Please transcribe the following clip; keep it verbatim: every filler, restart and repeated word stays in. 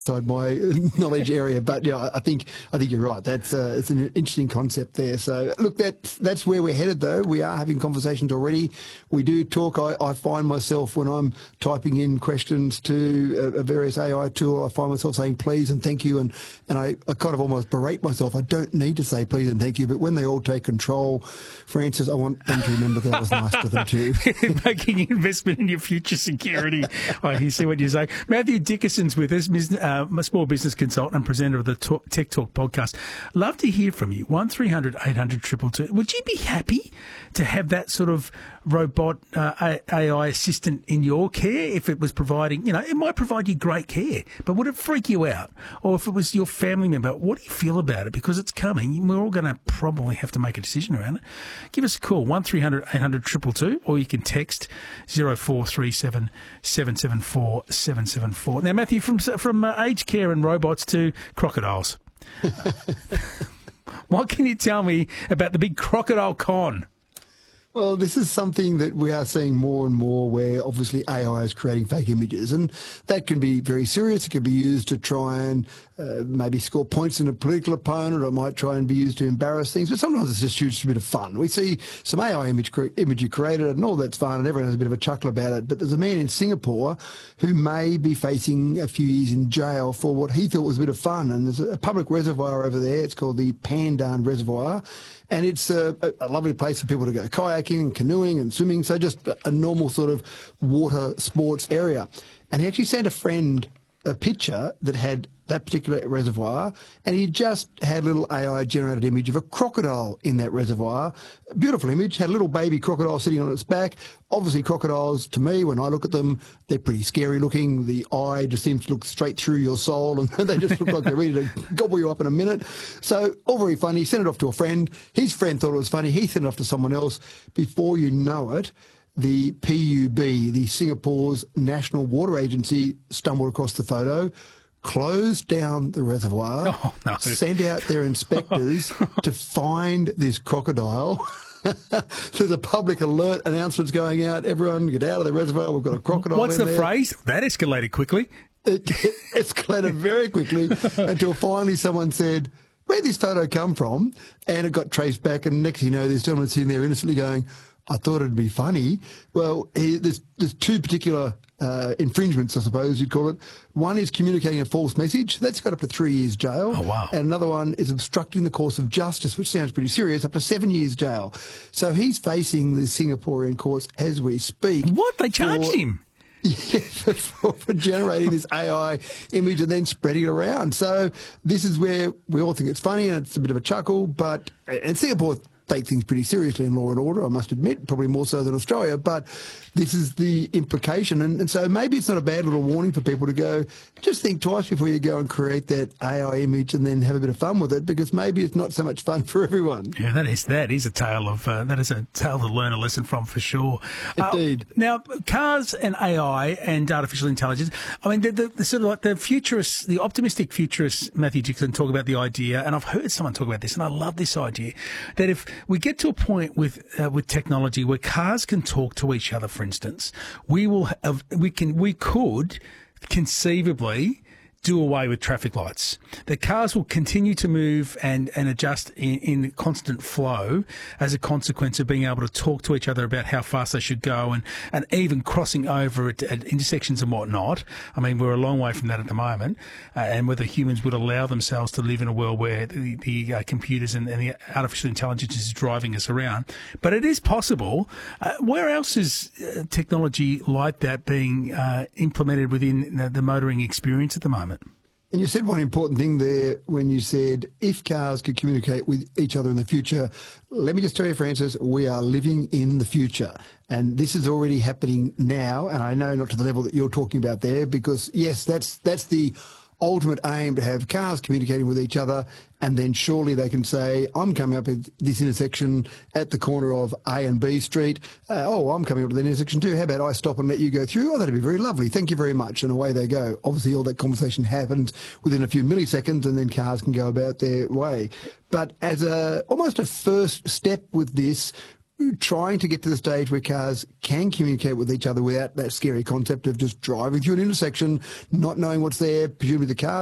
outside my knowledge area, but yeah, I think I think you're right. That's uh, it's an interesting concept there. So look, that's that's where we're headed. Though we are having conversations already. We do talk. I, I find myself when I'm typing in questions to a, a various A I tool, I find myself saying please and thank you, and and I, I kind of almost berate myself. I don't need to say please and thank you, but when they all take control, Francis, I want them to remember that I was nice to them too. Making investment in your future security. I hear see what you're saying. Matthew Dickerson's with us. Uh, a small business consultant and presenter of the Talk, Tech Talk podcast. Love to hear from you. one three hundred eight hundred two two two. Would you be happy to have that sort of robot uh, A I assistant in your care if it was providing, you know, it might provide you great care, but would it freak you out? Or if it was your family member, what do you feel about it? Because it's coming. We're all going to probably have to make a decision around it. Give us a call, one three hundred eight hundred two two two, or you can text zero four three seven seven seven four seven seven four. Now, Matthew, from, from uh, aged care and robots to crocodiles. What can you tell me about the big crocodile con? Well, this is something that we are seeing more and more where obviously A I is creating fake images, and that can be very serious. It can be used to try and uh, maybe score points in a political opponent, or it might try and be used to embarrass things, but sometimes it's just used a bit of fun. We see some A I image, cre- image you created and all that's fun and everyone has a bit of a chuckle about it, but there's a man in Singapore who may be facing a few years in jail for what he thought was a bit of fun, and there's a public reservoir over there. It's called the Pandan Reservoir. And it's a, a lovely place for people to go kayaking and canoeing and swimming, so just a normal sort of water sports area. And he actually sent a friend a picture that had that particular reservoir, and he just had a little A I-generated image of a crocodile in that reservoir. A beautiful image, had a little baby crocodile sitting on its back. Obviously, crocodiles, to me, when I look at them, they're pretty scary looking. The eye just seems to look straight through your soul, and they just look like they're ready to gobble you up in a minute. So, all very funny. He sent it off to a friend. His friend thought it was funny. He sent it off to someone else. Before you know it, the P U B, the Singapore's National Water Agency, stumbled across the photo, closed down the reservoir, oh, no. sent out their inspectors to find this crocodile. There's a public alert announcements going out. Everyone get out of the reservoir. We've got a crocodile. What's in the there. phrase? That escalated quickly. It, it escalated very quickly until finally someone said, where'd this photo come from? And it got traced back. And next thing you know, this gentleman sitting there innocently going, I thought it'd be funny. Well, he, there's, there's two particular uh, infringements, I suppose you'd call it. One is communicating a false message. That's got up to three years jail. Oh, wow. And another one is obstructing the course of justice, which sounds pretty serious, up to seven years jail. So he's facing the Singaporean courts as we speak. What? They charged for, him? Yeah, for, for generating this A I image and then spreading it around. So this is where we all think it's funny and it's a bit of a chuckle, but and Singapore take things pretty seriously in law and order, I must admit, probably more so than Australia, but this is the implication. And, and so maybe it's not a bad little warning for people to go, just think twice before you go and create that A I image and then have a bit of fun with it, because maybe it's not so much fun for everyone. Yeah, that is that is a tale of uh, that is a tale to learn a lesson from for sure. Indeed. Uh, now, cars and A I and artificial intelligence. I mean, the, the, the sort of like the futurists, the optimistic futurists, Matthew Dickerson, talk about the idea, and I've heard someone talk about this, and I love this idea that if we get to a point with uh, with technology where cars can talk to each other, for instance, we will have, we can we could conceivably do away with traffic lights. The cars will continue to move and, and adjust in, in constant flow as a consequence of being able to talk to each other about how fast they should go and, and even crossing over at, at intersections and whatnot. I mean, we're a long way from that at the moment, uh, and whether humans would allow themselves to live in a world where the, the uh, computers and, and the artificial intelligence is driving us around. But it is possible. Uh, where else is uh, technology like that being uh, implemented within the, the motoring experience at the moment? And you said one important thing there when you said if cars could communicate with each other in the future. Let me just tell you, Francis, we are living in the future. And this is already happening now. And I know not to the level that you're talking about there, because, yes, that's that's the ultimate aim, to have cars communicating with each other, and then surely they can say, I'm coming up at this intersection at the corner of A and B Street. Uh, oh, I'm coming up to the intersection too. How about I stop and let you go through? Oh, that'd be very lovely. Thank you very much. And away they go. Obviously, all that conversation happens within a few milliseconds, and then cars can go about their way. But as a almost a first step with this, trying to get to the stage where cars can communicate with each other without that scary concept of just driving through an intersection, not knowing what's there, presumably the car